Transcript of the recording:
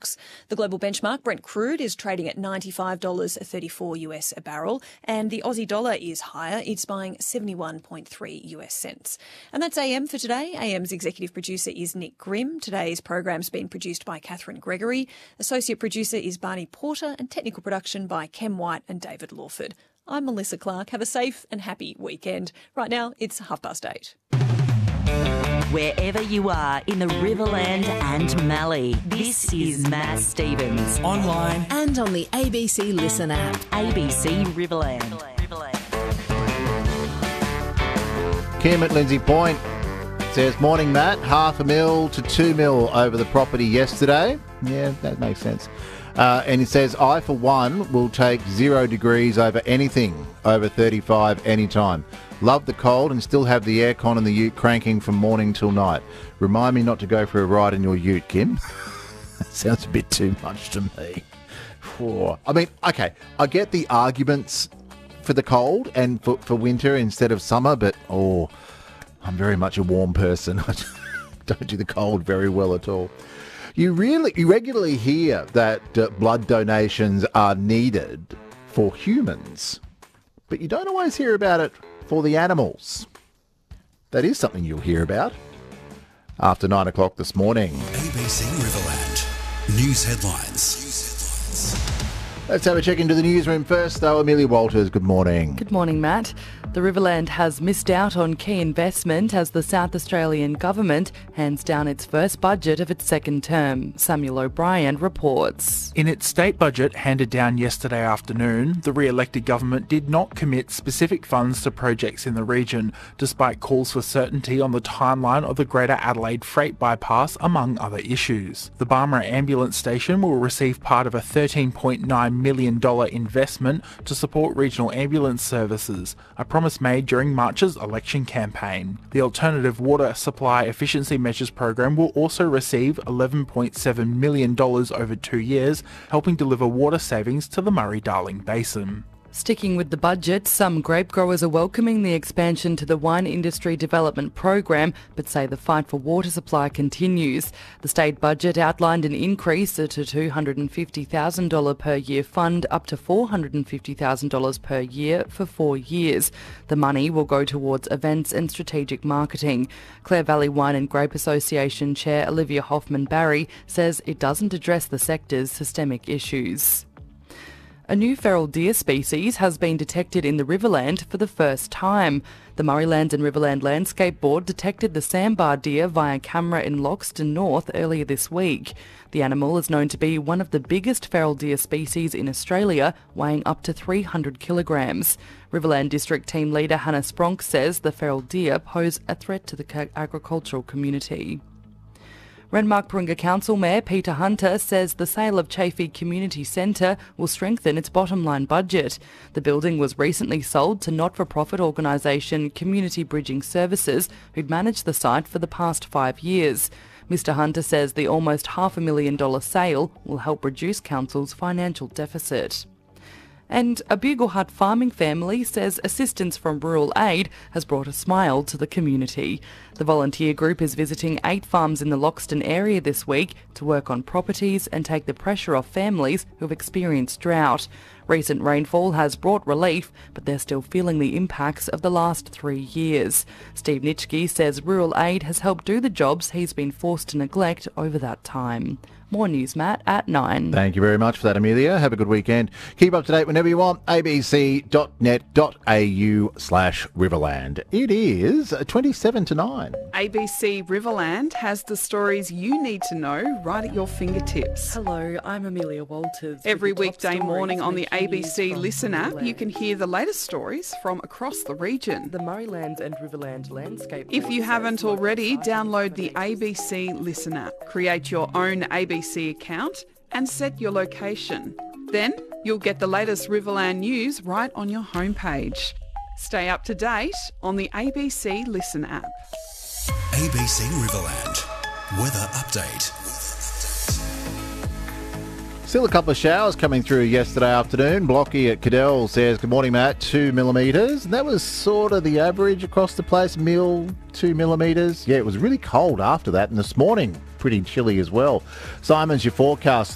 stocks. The global benchmark Brent crude is trading at $95.34 US a barrel, and the Aussie dollar is higher. It's buying 71.3 US cents. And that's AM for today. AM's executive producer is Nick Grimm. Today's program's been produced by Catherine Gregory. Associate producer is Barney Porter, and technical production by Kem White and David Lawford. I'm Melissa Clark. Have a safe and happy weekend. Right now, it's 8:30. Wherever you are in the Riverland and Mallee, this is Matt Stevens. Online and on the ABC Listen app. ABC Riverland. Kim at Lindsay Point says, morning Matt, $500,000 to $2 million over the property yesterday. Yeah, that makes sense. And he says, I for one will take 0 degrees over anything over 35 anytime. Love the cold and still have the aircon in the ute cranking from morning till night. Remind me not to go for a ride in your ute, Kim. That sounds a bit too much to me. I mean, okay, I get the arguments for the cold and for winter instead of summer, but I'm very much a warm person. I don't do the cold very well at all. You regularly hear that blood donations are needed for humans, but you don't always hear about it for the animals. That is something you'll hear about after 9 o'clock this morning. ABC Riverland. News headlines. Let's have a check into the newsroom first, though. Amelia Walters, good morning. Good morning, Matt. The Riverland has missed out on key investment as the South Australian government hands down its first budget of its second term. Samuel O'Brien reports. In its state budget handed down yesterday afternoon, the re-elected government did not commit specific funds to projects in the region, despite calls for certainty on the timeline of the Greater Adelaide Freight Bypass, among other issues. The Barmera Ambulance Station will receive part of a $13.9 million investment to support regional ambulance services, a promise made during March's election campaign. The Alternative Water Supply Efficiency Measures program will also receive $11.7 million over 2 years, helping deliver water savings to the Murray-Darling Basin. Sticking with the budget, some grape growers are welcoming the expansion to the Wine Industry Development Program, but say the fight for water supply continues. The state budget outlined an increase at a $250,000 per year fund up to $450,000 per year for 4 years. The money will go towards events and strategic marketing. Clare Valley Wine and Grape Association Chair Olivia Hoffman-Barry says it doesn't address the sector's systemic issues. A new feral deer species has been detected in the Riverland for the first time. The Murraylands and Riverland Landscape Board detected the sambar deer via camera in Loxton North earlier this week. The animal is known to be one of the biggest feral deer species in Australia, weighing up to 300 kilograms. Riverland District Team Leader Hannah Spronk says the feral deer pose a threat to the agricultural community. Renmark Paringa Council Mayor Peter Hunter says the sale of Chafee Community Centre will strengthen its bottom-line budget. The building was recently sold to not-for-profit organisation Community Bridging Services, who'd managed the site for the past 5 years. Mr Hunter says the almost $500,000 sale will help reduce council's financial deficit. And a Bugle Hut farming family says assistance from Rural Aid has brought a smile to the community. The volunteer group is visiting 8 farms in the Loxton area this week to work on properties and take the pressure off families who have experienced drought. Recent rainfall has brought relief, but they're still feeling the impacts of the last 3 years. Steve Nitschke says Rural Aid has helped do the jobs he's been forced to neglect over that time. More news, Matt, at 9. Thank you very much for that, Amelia. Have a good weekend. Keep up to date whenever you want. abc.net.au/Riverland. It is 27 to 9. ABC Riverland has the stories you need to know right at your fingertips. Hello, I'm Amelia Walters. Every weekday morning on the ABC Listen app, you can hear the latest stories from across the region. The Murraylands and Riverland Landscape. If you haven't already, download the ABC Listen app. Create your own ABC account and set your location. Then you'll get the latest Riverland news right on your homepage. Stay up to date on the ABC Listen app. ABC Riverland. Weather update. Still a couple of showers coming through yesterday afternoon. Blocky at Cadell says, good morning, Matt, 2 millimetres. And that was sort of the average across the place, 2 millimetres. Yeah, it was really cold after that. And this morning, pretty chilly as well. Simon's your forecast.